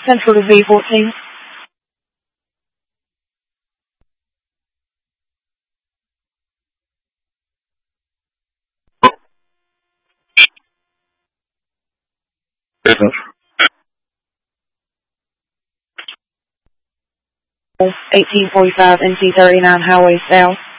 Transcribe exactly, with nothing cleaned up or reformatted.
Central to V fourteen. Business. eighteen forty-five N C thirty-nine Highway South.